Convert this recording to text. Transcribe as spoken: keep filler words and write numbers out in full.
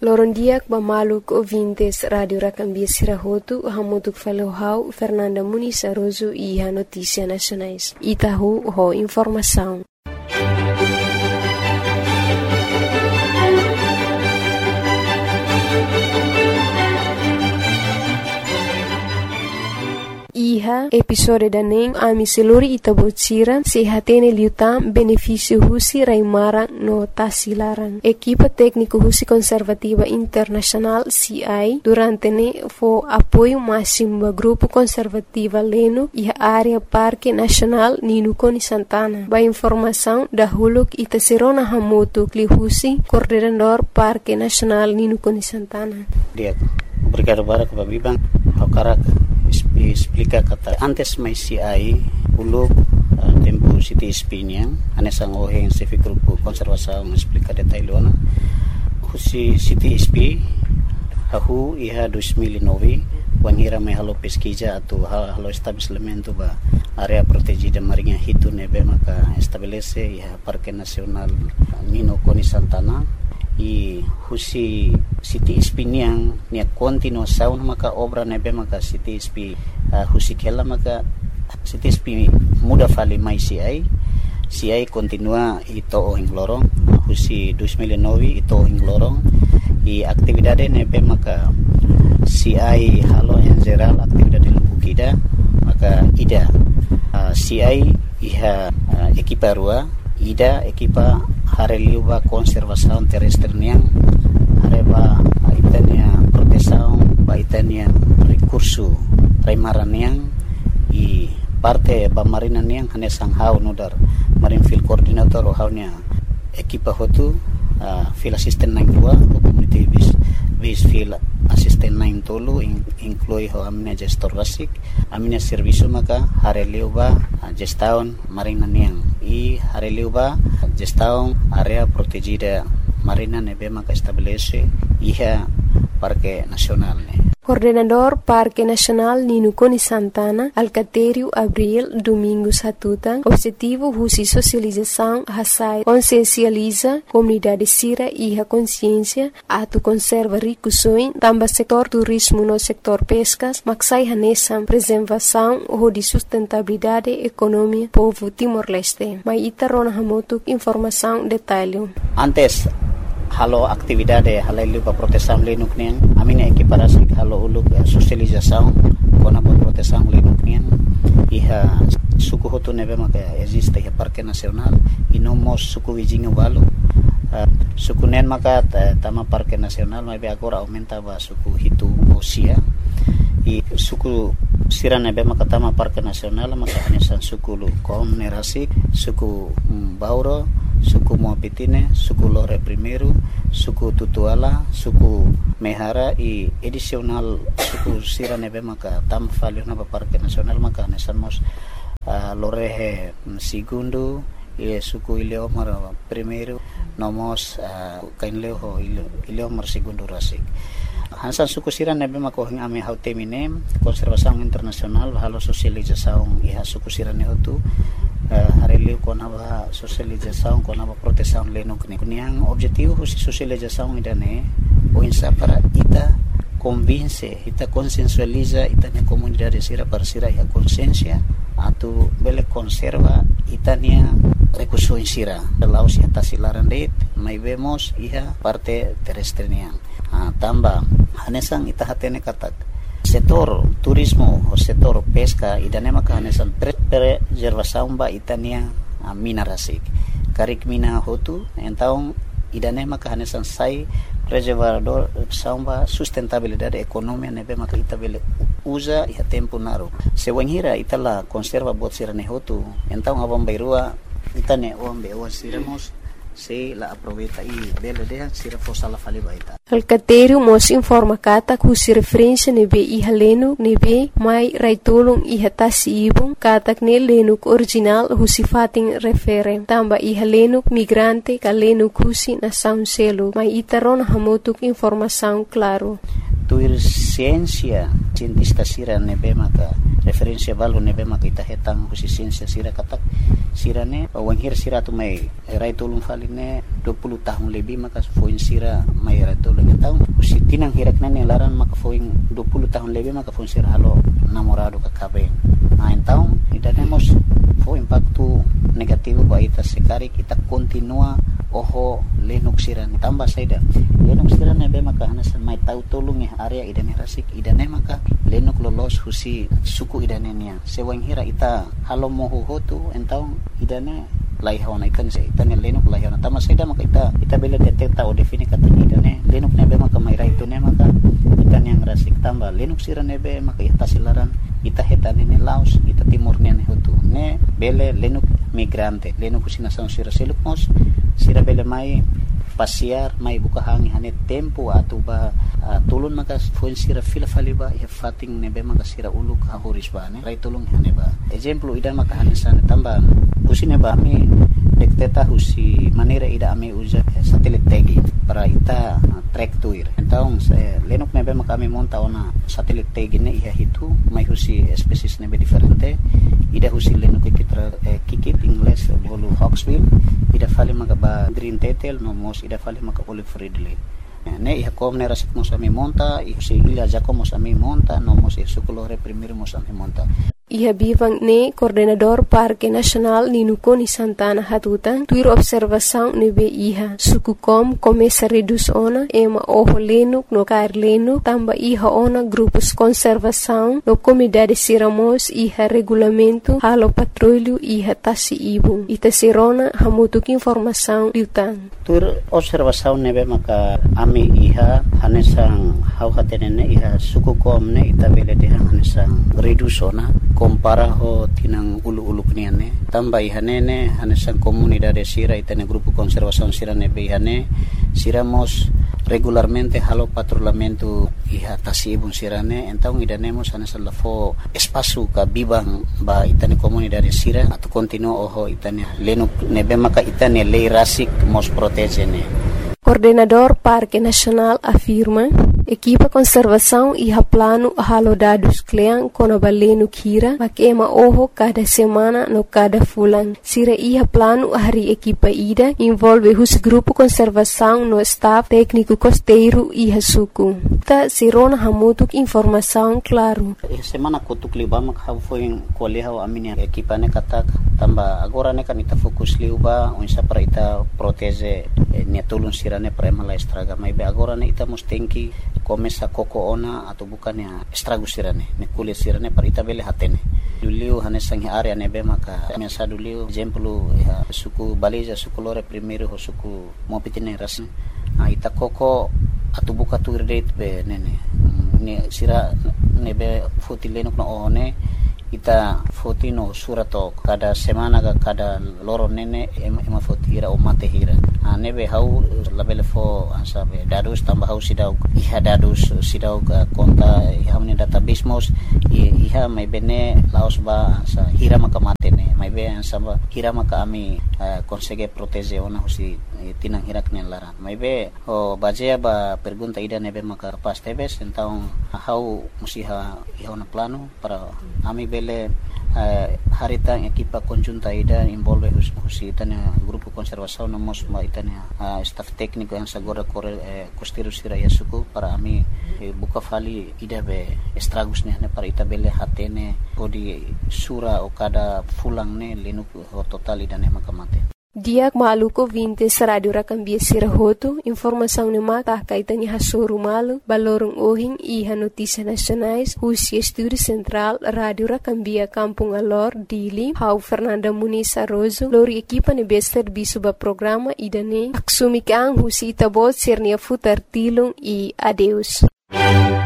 Lorondiak bamaluk ouvintes Radio Racambia Sirahotu, hamutuk falohau Fernanda Muniz Aroso e a Notícia Nacionais. Itahu ho informação. Iha episode daning ami seluri itabocira sehatene liutam benefício husi raimara no tasilaran. Equipa técnico husi conservativa internacional C I durante ne fo apoio máximo do grupo conservativa leno e a área Parque Nacional Ninukoni Santana. Ba informação da huluk itaserona hamoto kli husi coordenador Parque Nacional Ninukoni Santana. Dia, obrigado para que babibang hakarak explica kata antes mai C I uluk uh, tempo City Espinhang anesang oheng civic grupo konservasaung explica detailona husi City Espi hahu iha dois mil e nove wanhira mai halo pesquisa atau halo estabelecimento ba area protegida marinha hitu nebe maka estabelece iha Parque Nacional Ninukoni Santana i husi City Espinhang nia continuação maka obra nebe maka City Espi uh, husi kela maka City Espi muda fali mai C I C I continua ito ohing lorong husi dois mil e nove ito ohing lorong i aktividade nebe maka C I halo en geral aktividade lubukida maka ida uh, C I iha uh, ekipa rua ida ekipa hareliuba konservasaun terrestre niang areba itania protesaun ba itania recurso raimaran niang i parte ba marina niang hanesang hau nodar marine field coordinator o haunya ekipa hotu uh, field assistant nang dua community base base field assistant nang tolu in, inclui ho amina gestor basic amina servicio maka hareliuba uh, gestaun marina niang i hareliuba gestaun area protegida marina nebe maka estabelece iha Parque Nacional ne. Coordenador Parque Nacional Ninukoni Santana, Alcatério Abril Domingos Hatutan, objetivo husi socialização hasai consciencializa comunidade sira e a consciência atu conserva ricusoin tamba setor turismo no setor pescas maksai hanesam preservação ou de sustentabilidade economia povo Timor-Leste. Mai itarona hamotuk informação detalhe. Antes halo aktividade halailu pa protesam lenuk niang amina equiparasi halo uluk uh, socialização kona pa protesam lenuk niang iha suku hotu nebe maka existe iha Parque Nacional inomos suku wijinga walu uh, suku nen maka tama Parque Nacional mai be agora aumenta ba suku hitu osia i suku sira nebe maka tama Parque Nacional maka hanesan suku lu konerasi suku um, Bauro suku Moapitine, suku Lore Primeiro, suku Tutuala, suku Mehara i edisional suku sira nebe maka tam falio na Parque Nacional maka nesamos uh, Lorehe Segundo i suku Ileomar Primeiro nomos uh, kainleo Ileomar Segundo Rasik. Hansan suku sira nebe maka hing ame hautemine konservasaung internasional halo sosializasaung iha suku sira ne hotu Uh, hareliu kona ba socialização kona ba proteção lenuk ni kuniang objetivo husi socialização idane o insa para ita convince ita consensualiza ita ne comunidade sira para sira ya consciência atu bele conserva itania recurso sira lau si tasilaran det mai vemos iha parte terrestre niang uh, tamba hanesang ita hatene katak setor turismo o setor pesca idane maka hanesan preservação ba itania uh, mina rasik karik mina hotu então idane maka hanesan sai preservador samba sustentabilidade economia nebe maka itabele usa ia tempo naru sewenhira itala conserva bot sirane hotu então abang bairua itane ombe o siramos se la aproveita e bela de sira fosa la fali baita. Alcatério mos informa kata kusi referência nebe iha lenu nebe mai raitulung iha tasi ibung katak ne lenuk original husi fating refere tamba iha lenuk migrante ka lenuk husi na sound selo mai itaron hamotuk informação claro. Tuir ciência cientista sira nebe maka referensi balu nebe maka ita hetang husi sinsya sira katak sira ne wanghir sira tu mai rai tulung faline dua puluh tahun lebih maka foin sira mai rai tulung tahun husi tinang hirak nane laran maka foin dua puluh tahun lebih maka foin sira halo namorado kakabe nah então ida nemos fo impacto negativo ba ita sekari kita continua oho lenuk sira ne tambah saida lenuk sira nebe maka hanasan mai tau tulung ya area ida ne rasik ida ne maka lenuk lolos husi suku idanenya sewang hira ita halo mohu hotu entau idane laihona ikan se itane lenuk laihona tama saida maka ita ita bela detecta o defini kata idane lenuk nebe maka maira itu ne maka itane yang rasik tambah lenuk sira nebe maka ita silaran ita hetane ne laos ita timurnya ne hotu ne bele lenuk migrante lenuk usina sang sira seluk mos sira bele mai pasiar mai buka hangi hane tempo atau ba uh, tulun maka foin sira fila faliba ya fating nebe maka sira uluk hahuris ba ne rai tulung hane ba example ida maka hane sana tambah usine ba mi dekteta husi manera ida ame usa satelit tagi para ita uh, track tuir então se lenuk nebe maka mi monta ona satelit tagi ne iha hitu mai husi species nebe diferente ida husi lenuk kikitra eh, kikit ingles bolu hawksbill ida fali maka ba green tetel no mos ida fali maka olive ridley ne iha kom ne rasik mos ami monta isi ila jako mos ami monta no mos sukulore primero mos ami monta Iha bivang ne coordenador Parque Nacional Ninukoni Santana Hatutan tuir observação nebe iha suku kom começa reduz ona ema oho lenuk no kair lenuk tamba iha ona grupos conservação no comunidade siramos iha regulamento halo patrulho iha tasi ibu ita sirona hamutuk informação liutan tuir observação nebe maka ami iha hanesang hau hatenene iha suku kom ne ita bele de hanesang reduz ona compara ho tinang ulu-ulu kniane tambah ihanene hanesan comunidade sira itane grupo conservação sira nebe ihane siramos regularmente halo patrulhamento iha tasibun sirane então idanemos hanesan lafo espaço ka bibang ba itane comunidade sira atau continua oho itane lenuk nebe maka itane lei rasik mos protegene. Coordenador Parque Nacional afirma equipa conservação iha plano halo dados klean kono balenu kira makema oho cada semana no cada fulan sira iha plano hari equipa ida envolve hus grupo conservação no staff técnico costeiro iha suku ta sirona hamutuk informação claro semana kutuk liba mak ha foi koleha aminia equipa ne katak tamba agora ne kanita fokus liuba unsa para ita protege ne tulun sirane para mala estraga mai be agora ne ita mustenki começa koko ona atau bukan ya estrago sirane ne kulit sirane para ita bele hatene duliu hanesang area nebe maka mesa duliu exemplo ya suku baliza suku lore primeiro ho suku mopitine ras a ita koko atau buka tu date be nene ne sira nebe fotilenok no one ita fotino surato kada semana ka kada loro nene ema, ema fotira o mate hira a nebe hau labele fo ansabe dadus tambah hau sidau iha dadus sidau ka konta iha ni database mos iha mai bene laos ba ansa hira maka mate ne mai be ansa hira maka ami uh, consegue protege ona husi tinang hirak ne lara mai be o bajea ba pergunta ida nebe maka pas tebes então hau musiha iha na plano para ami be Uh, harita equipa conjunta ida envolve husi itania grupo conservação nomos ma itania uh, staff técnico yang sagora kore eh, costeiro sira yasuku para ami eh, buka fali ida be estragos ne para ita bele hatene podi sura o kada fulang ne linuk total ida ne makamate Diak maluko vintes radio rakambia sirahoto informação ne mata kaitanya hasuru malu balorong ohing iha notícia nacionais husi estúdio central radio rakambia Kampung Alor Dili hau Fernanda Muniz Arrozo lori equipa ne bester bisuba programa idane aksumikang husi itabot sirnia futar tilung i adeus